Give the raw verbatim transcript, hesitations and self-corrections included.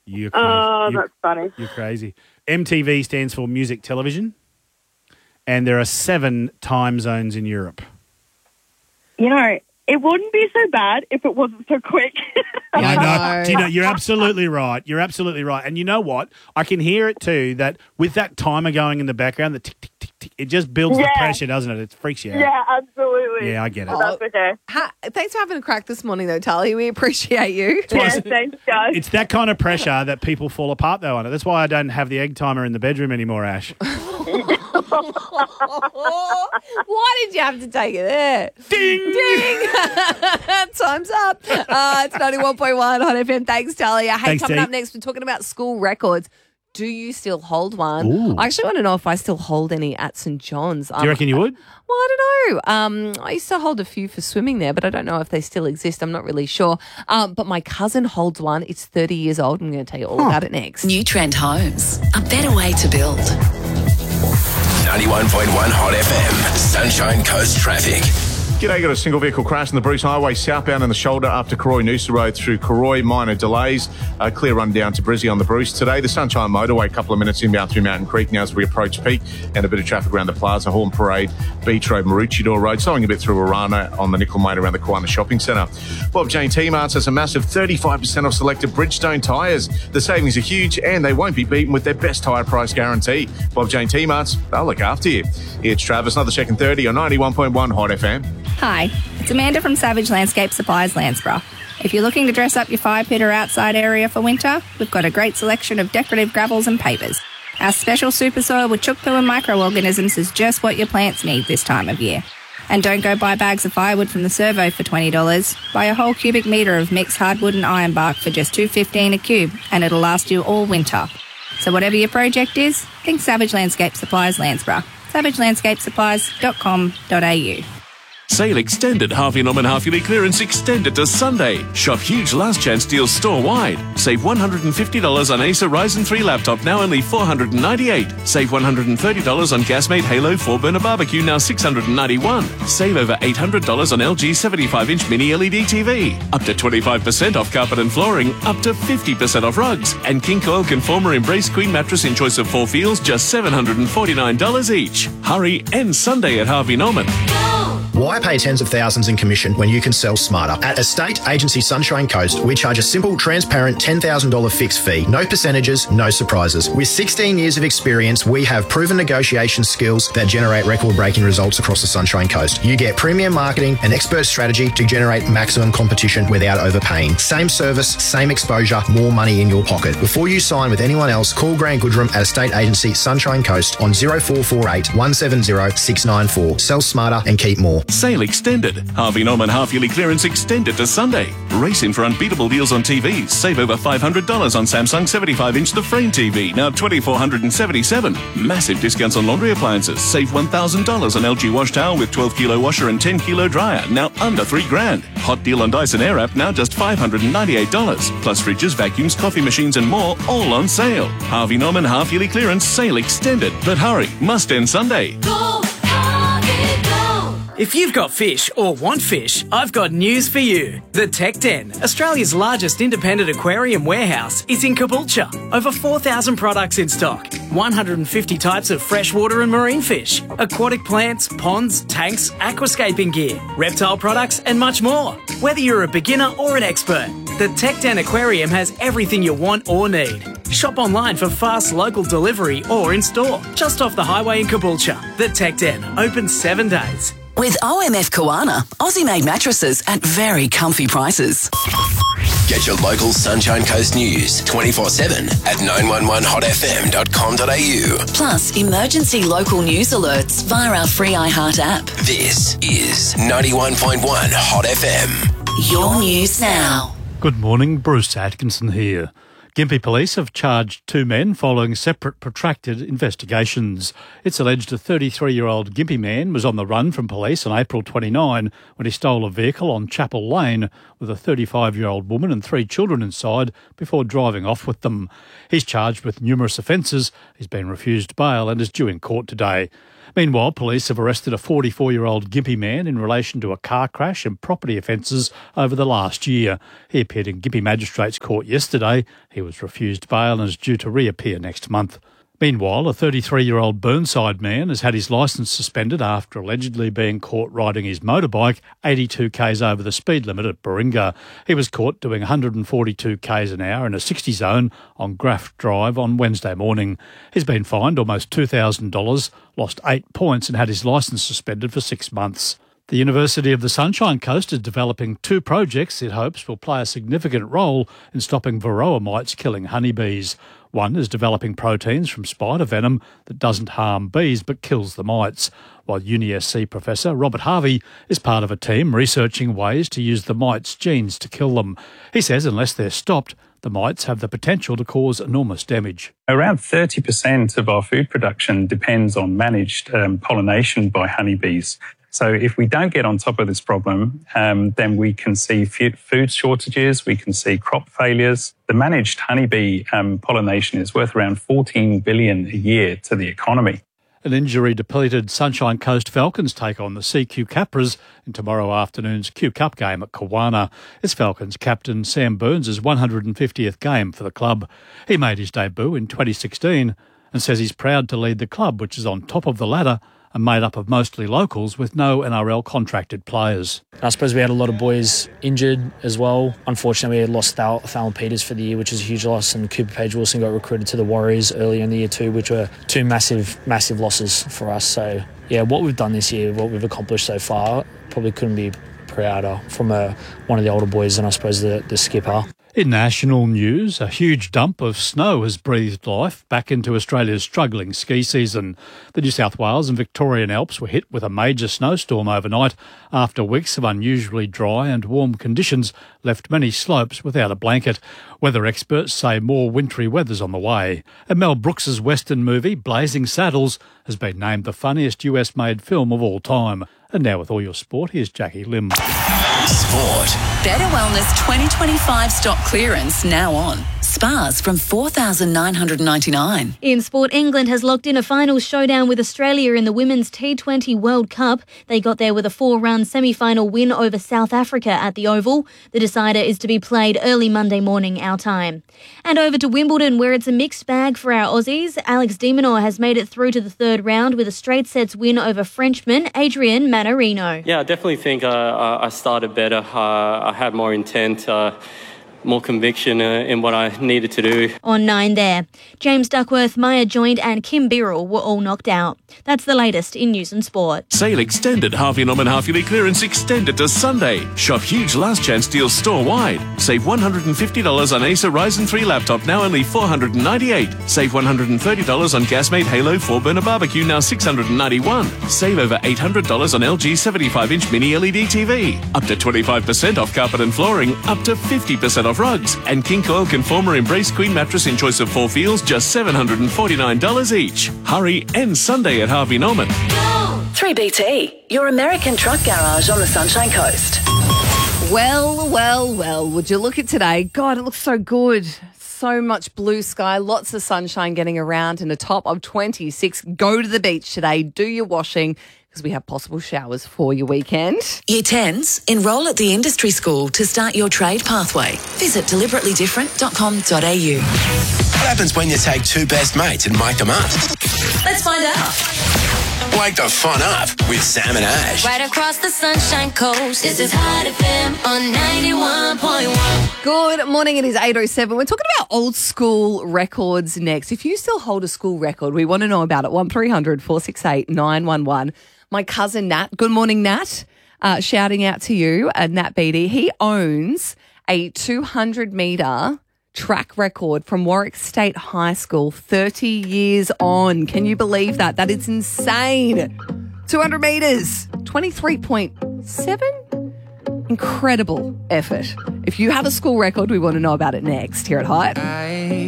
You're crazy. Oh, you're, that's funny. You're crazy. M T V stands for Music Television, and there are seven time zones in Europe. You know, it wouldn't be so bad if it wasn't so quick. I know. know. Do you know, you're absolutely right. You're absolutely right. And you know what? I can hear it too, that with that timer going in the background, the tick, tick, tick, tick, it just builds the Yeah. pressure, doesn't it? It freaks you out. Yeah, absolutely. Yeah, I get it. That's okay. Ha- thanks for having a crack this morning, though, Tali. We appreciate you. Yeah, thanks, guys. It's that kind of pressure that people fall apart, though, on it. That's why I don't have the egg timer in the bedroom anymore, Ash. Why did you have to take it there? Ding! Ding! Time's up. Uh, it's ninety-one point one Hot F M. Thanks, Talia. Hey, Thanks, coming T. up next, we're talking about school records. Do you still hold one? Ooh. I actually want to know if I still hold any at St John's. Do you reckon you would? Well, I don't know. Um, I used to hold a few for swimming there, but I don't know if they still exist. I'm not really sure. Um, but my cousin holds one. It's thirty years old. I'm going to tell you all about it next. New Trend Homes, a better way to build. ninety-one point one Hot F M, Sunshine Coast traffic. G'day, got a single vehicle crash on the Bruce Highway southbound in the shoulder after Corroy Noosa Road through Corroy. Minor delays. A clear run down to Brizzy on the Bruce today. The Sunshine Motorway, a couple of minutes inbound through Mountain Creek now as we approach peak, and a bit of traffic around the Plaza, Horn Parade, Beach Road, Maroochydore Road, slowing a bit through Arana on the Nickel Main around the Kiwana Shopping Centre. Bob Jane T-Marts has a massive thirty-five percent off selected Bridgestone tyres. The savings are huge and they won't be beaten with their best tyre price guarantee. Bob Jane T-Marts, they'll look after you. It's Travis, another check in thirty on ninety-one point one Hot F M. Hi, it's Amanda from Savage Landscape Supplies, Landsborough. If you're looking to dress up your fire pit or outside area for winter, we've got a great selection of decorative gravels and pavers. Our special super soil with chook poo and microorganisms is just what your plants need this time of year. And don't go buy bags of firewood from the Servo for twenty dollars. Buy a whole cubic metre of mixed hardwood and iron bark for just two dollars fifteen a cube, and it'll last you all winter. So whatever your project is, think Savage Landscape Supplies, Landsborough. savage landscape supplies dot com dot a u. Sale extended. Harvey Norman half yearly clearance extended to Sunday. Shop huge last chance deals store-wide. Save one hundred fifty dollars on Acer Ryzen three laptop, now only four hundred ninety-eight dollars. Save one hundred thirty dollars on Gasmate Halo four burner barbecue, now six hundred ninety-one dollars. Save over eight hundred dollars on L G seventy-five inch mini L E D T V. Up to twenty-five percent off carpet and flooring. Up to fifty percent off rugs. And King Coil Conformer Embrace Queen mattress in choice of four feels, just seven hundred forty-nine dollars each. Hurry, end Sunday at Harvey Norman. Why pay tens of thousands in commission when you can sell smarter? At Estate Agency Sunshine Coast, we charge a simple, transparent ten thousand dollars fixed fee. No percentages, no surprises. With sixteen years of experience, we have proven negotiation skills that generate record-breaking results across the Sunshine Coast. You get premium marketing and expert strategy to generate maximum competition without overpaying. Same service, same exposure, more money in your pocket. Before you sign with anyone else, call Grant Goodrum at Estate Agency Sunshine Coast on zero four four eight, one seven zero, six nine four. Sell smarter and keep more. Sale extended. Harvey Norman half-yearly clearance extended to Sunday. Race in for unbeatable deals on T Vs. Save over five hundred dollars on Samsung seventy-five inch The Frame T V, now two thousand four hundred seventy-seven dollars. Massive discounts on laundry appliances. Save one thousand dollars on L G wash towel with twelve kilo washer and ten kilo dryer, now under three grand. Hot deal on Dyson Airwrap, now just five hundred ninety-eight dollars. Plus fridges, vacuums, coffee machines and more, all on sale. Harvey Norman half-yearly clearance, sale extended. But hurry, must end Sunday. Go, Harvey, go! If you've got fish or want fish, I've got news for you. The Tech Den, Australia's largest independent aquarium warehouse, is in Caboolture. Over four thousand products in stock, one hundred fifty types of freshwater and marine fish, aquatic plants, ponds, tanks, aquascaping gear, reptile products and much more. Whether you're a beginner or an expert, the Tech Den Aquarium has everything you want or need. Shop online for fast local delivery or in store, just off the highway in Caboolture. The Tech Den, open seven days. With O M F Kiwana, Aussie-made mattresses at very comfy prices. Get your local Sunshine Coast news twenty-four seven at nine one one hot f m dot com dot a u. Plus, emergency local news alerts via our free iHeart app. This is ninety-one point one Hot F M. Your news now. Good morning, Bruce Atkinson here. Gympie Police have charged two men following separate protracted investigations. It's alleged a thirty-three-year-old Gympie man was on the run from police on April twenty-ninth when he stole a vehicle on Chapel Lane with a thirty-five-year-old woman and three children inside before driving off with them. He's charged with numerous offences. He's been refused bail and is due in court today. Meanwhile, police have arrested a forty-four-year-old Gympie man in relation to a car crash and property offences over the last year. He appeared in Gympie Magistrates Court yesterday. He was refused bail and is due to reappear next month. Meanwhile, a thirty-three-year-old Burnside man has had his licence suspended after allegedly being caught riding his motorbike eighty-two k's over the speed limit at Baringa. He was caught doing one hundred forty-two k's an hour in a sixty zone on Graft Drive on Wednesday morning. He's been fined almost two thousand dollars, lost eight points and had his licence suspended for six months. The University of the Sunshine Coast is developing two projects it hopes will play a significant role in stopping varroa mites killing honeybees. One is developing proteins from spider venom that doesn't harm bees but kills the mites, while Uni S C professor Robert Harvey is part of a team researching ways to use the mites' genes to kill them. He says unless they're stopped, the mites have the potential to cause enormous damage. Around thirty percent of our food production depends on managed um, pollination by honeybees. So if we don't get on top of this problem, um, then we can see food shortages, we can see crop failures. The managed honeybee um, pollination is worth around fourteen billion dollars a year to the economy. An injury-depleted Sunshine Coast Falcons take on the C Q Capras in tomorrow afternoon's Q Cup game at Kawana. It's Falcons captain Sam Burns' one hundred fiftieth game for the club. He made his debut in twenty sixteen and says he's proud to lead the club, which is on top of the ladder and made up of mostly locals with no N R L contracted players. I suppose we had a lot of boys injured as well. Unfortunately, we lost Thal- Fallon Peters for the year, which is a huge loss, and Cooper Page-Wilson got recruited to the Warriors earlier in the year too, which were two massive, massive losses for us. So, yeah, what we've done this year, what we've accomplished so far, probably couldn't be prouder from a, one of the older boys and I suppose the, the skipper. In national news, a huge dump of snow has breathed life back into Australia's struggling ski season. The New South Wales and Victorian Alps were hit with a major snowstorm overnight after weeks of unusually dry and warm conditions left many slopes without a blanket. Weather experts say more wintry weather's on the way. And Mel Brooks's Western movie, Blazing Saddles, has been named the funniest U S-made film of all time. And now with all your sport, here's Jackie Lim. Sport. Better Wellness twenty twenty-five stock clearance now on. Spas from four thousand nine hundred ninety-nine dollars. In sport, England has locked in a final showdown with Australia in the Women's T twenty World Cup. They got there with a four-run semi-final win over South Africa at the Oval. The decider is to be played early Monday morning our time. And over to Wimbledon, where it's a mixed bag for our Aussies. Alex de Minaur has made it through to the third round with a straight sets win over Frenchman Adrian Manarino. Yeah, I definitely think uh, I started better. Uh, I had more intent. Uh, more conviction uh, in what I needed to do. On nine there. James Duckworth, Maya Joint and Kim Birrell were all knocked out. That's the latest in news and sport. Sale extended. Harvey Norman half-yearly clearance extended to Sunday. Shop huge last chance deals store-wide. Save one hundred fifty dollars on Acer Ryzen three laptop, now only four hundred ninety-eight dollars. Save one hundred thirty dollars on Gasmate Halo four burner barbecue, now six hundred ninety-one dollars. Save over eight hundred dollars on L G seventy-five inch mini L E D T V. Up to twenty-five percent off carpet and flooring. Up to fifty percent off rugs. And King Coil Conformer Embrace Queen mattress in choice of four feels, just seven hundred forty-nine dollars each. Hurry, end Sunday at Harvey Norman. three B T, your American truck garage on the Sunshine Coast. Well, well, well, would you look at today? God, it looks so good. So much blue sky, lots of sunshine getting around and a top of twenty-six. Go to the beach today, do your washing, because we have possible showers for your weekend. Year tens, enrol at the industry school to start your trade pathway. Visit deliberately different dot com dot a u. What happens when you take two best mates and make them up? Let's find out. Wake the fun up with Sam and Ash. Right across the Sunshine Coast, this is Hot F M on ninety-one point one. Good morning, it is eight oh seven. We're talking about old school records next. If you still hold a school record, we want to know about it. one three hundred four six eight nine one one. My cousin Nat, good morning Nat, uh, shouting out to you, uh, Nat Beatty. He owns a two hundred metre track record from Warwick State High School, thirty years on. Can you believe that? That is insane. two hundred metres, twenty-three point seven. Incredible effort. If you have a school record, we want to know about it next here at Hot.